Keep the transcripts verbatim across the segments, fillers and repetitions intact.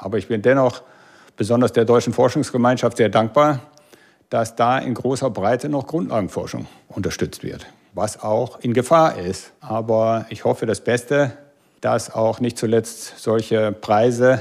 Aber ich bin dennoch besonders der deutschen Forschungsgemeinschaft sehr dankbar, dass da in großer Breite noch Grundlagenforschung unterstützt wird, was auch in Gefahr ist. Aber ich hoffe das Beste, dass auch nicht zuletzt solche Preise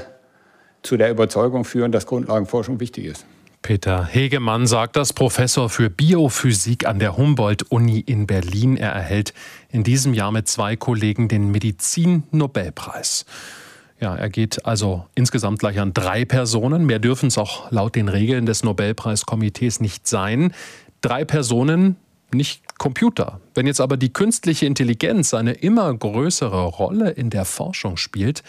zu der Überzeugung führen, dass Grundlagenforschung wichtig ist. Peter Hegemann sagt das, Professor für Biophysik an der Humboldt-Uni in Berlin. Er erhält in diesem Jahr mit zwei Kollegen den Medizin-Nobelpreis. Ja, er geht also insgesamt gleich an drei Personen. Mehr dürfen es auch laut den Regeln des Nobelpreiskomitees nicht sein. Drei Personen, nicht Computer. Wenn jetzt aber die künstliche Intelligenz eine immer größere Rolle in der Forschung spielt,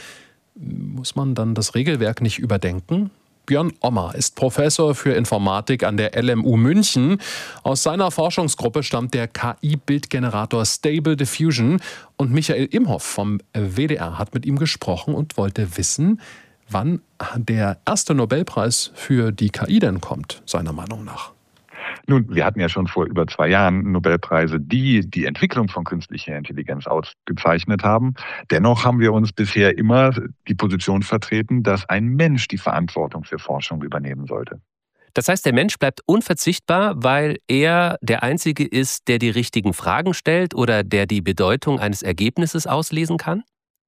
muss man dann das Regelwerk nicht überdenken? Björn Ommer ist Professor für Informatik an der L M U München. Aus seiner Forschungsgruppe stammt der K I-Bildgenerator Stable Diffusion. Und Michael Imhoff vom W D R hat mit ihm gesprochen und wollte wissen, wann der erste Nobelpreis für die K I denn kommt, seiner Meinung nach. Nun, wir hatten ja schon vor über zwei Jahren Nobelpreise, die die Entwicklung von künstlicher Intelligenz ausgezeichnet haben. Dennoch haben wir uns bisher immer die Position vertreten, dass ein Mensch die Verantwortung für Forschung übernehmen sollte. Das heißt, der Mensch bleibt unverzichtbar, weil er der Einzige ist, der die richtigen Fragen stellt oder der die Bedeutung eines Ergebnisses auslesen kann?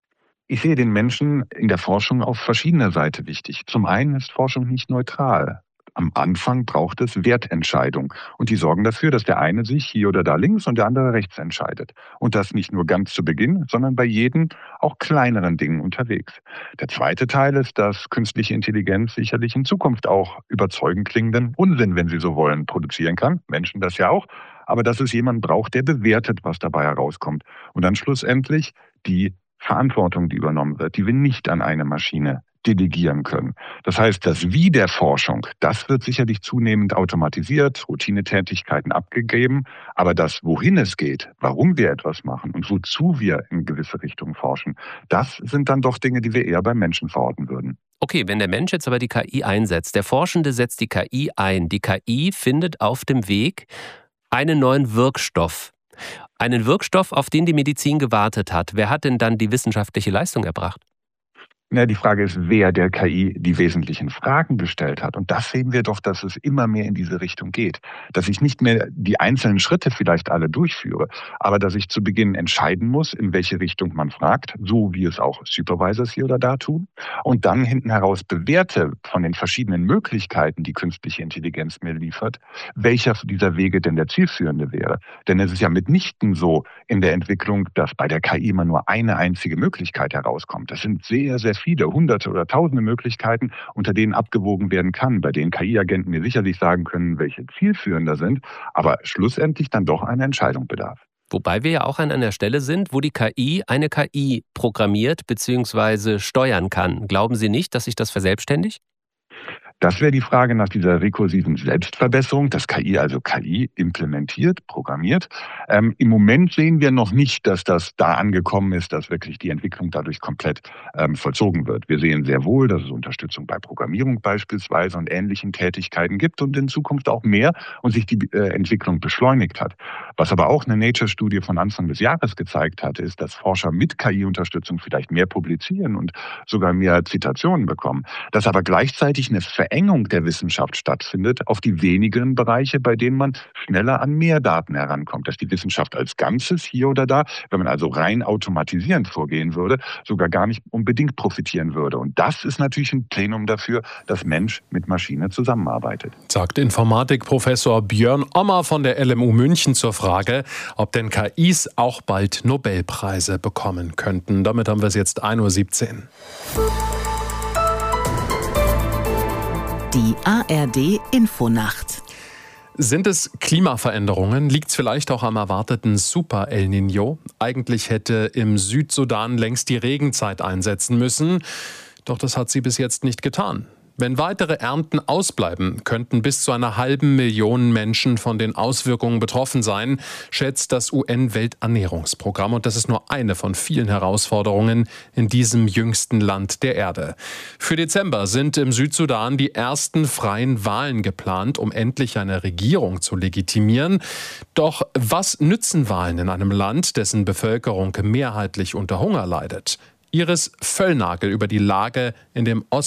Ich sehe den Menschen in der Forschung auf verschiedener Seite wichtig. Zum einen ist Forschung nicht neutral. Am Anfang braucht es Wertentscheidung und die sorgen dafür, dass der eine sich hier oder da links und der andere rechts entscheidet. Und das nicht nur ganz zu Beginn, sondern bei jedem auch kleineren Dingen unterwegs. Der zweite Teil ist, dass künstliche Intelligenz sicherlich in Zukunft auch überzeugend klingenden Unsinn, wenn Sie so wollen, produzieren kann. Menschen das ja auch. Aber dass es jemanden braucht, der bewertet, was dabei herauskommt. Und dann schlussendlich die Verantwortung, die übernommen wird, die wir nicht an eine Maschine delegieren können. Das heißt, das Wie der Forschung, das wird sicherlich zunehmend automatisiert, Routinetätigkeiten abgegeben, aber das, wohin es geht, warum wir etwas machen und wozu wir in gewisse Richtungen forschen, das sind dann doch Dinge, die wir eher beim Menschen verorten würden. Okay, wenn der Mensch jetzt aber die K I einsetzt, der Forschende setzt die K I ein, die K I findet auf dem Weg einen neuen Wirkstoff. Einen Wirkstoff, auf den die Medizin gewartet hat. Wer hat denn dann die wissenschaftliche Leistung erbracht? Na, die Frage ist, wer der K I die wesentlichen Fragen gestellt hat. Und das sehen wir doch, dass es immer mehr in diese Richtung geht. Dass ich nicht mehr die einzelnen Schritte vielleicht alle durchführe, aber dass ich zu Beginn entscheiden muss, in welche Richtung man fragt, so wie es auch Supervisors hier oder da tun. Und dann hinten heraus bewerte von den verschiedenen Möglichkeiten, die künstliche Intelligenz mir liefert, welcher dieser Wege denn der zielführende wäre. Denn es ist ja mitnichten so in der Entwicklung, dass bei der K I immer nur eine einzige Möglichkeit herauskommt. Das sind sehr, sehr viele, hunderte oder tausende Möglichkeiten, unter denen abgewogen werden kann, bei denen K I-Agenten mir sicherlich sagen können, welche zielführender sind, aber schlussendlich dann doch eine Entscheidung bedarf. Wobei wir ja auch an einer Stelle sind, wo die K I eine K I programmiert bzw. steuern kann. Glauben Sie nicht, dass sich das verselbstständigt? Das wäre die Frage nach dieser rekursiven Selbstverbesserung, dass K I also K I implementiert, programmiert. Ähm, Im Moment sehen wir noch nicht, dass das da angekommen ist, dass wirklich die Entwicklung dadurch komplett ähm, vollzogen wird. Wir sehen sehr wohl, dass es Unterstützung bei Programmierung beispielsweise und ähnlichen Tätigkeiten gibt und in Zukunft auch mehr und sich die äh, Entwicklung beschleunigt hat. Was aber auch eine Nature-Studie von Anfang des Jahres gezeigt hat, ist, dass Forscher mit K I-Unterstützung vielleicht mehr publizieren und sogar mehr Zitationen bekommen. Dass aber gleichzeitig eine Veränderung der Wissenschaft stattfindet auf die wenigen Bereiche, bei denen man schneller an mehr Daten herankommt. Dass die Wissenschaft als Ganzes hier oder da, wenn man also rein automatisierend vorgehen würde, sogar gar nicht unbedingt profitieren würde. Und das ist natürlich ein Plenum dafür, dass Mensch mit Maschine zusammenarbeitet. Sagt Informatikprofessor Björn Ommer von der L M U München zur Frage, ob denn K Is auch bald Nobelpreise bekommen könnten. Damit haben wir es jetzt ein Uhr siebzehn. Die A R D Infonacht. Sind es Klimaveränderungen? Liegt es vielleicht auch am erwarteten Super-El Niño? Eigentlich hätte im Südsudan längst die Regenzeit einsetzen müssen, doch das hat sie bis jetzt nicht getan. Wenn weitere Ernten ausbleiben, könnten bis zu einer halben Million Menschen von den Auswirkungen betroffen sein, schätzt das U N-Welternährungsprogramm. Und das ist nur eine von vielen Herausforderungen in diesem jüngsten Land der Erde. Für Dezember sind im Südsudan die ersten freien Wahlen geplant, um endlich eine Regierung zu legitimieren. Doch was nützen Wahlen in einem Land, dessen Bevölkerung mehrheitlich unter Hunger leidet? Iris Völlnagel über die Lage in dem Osten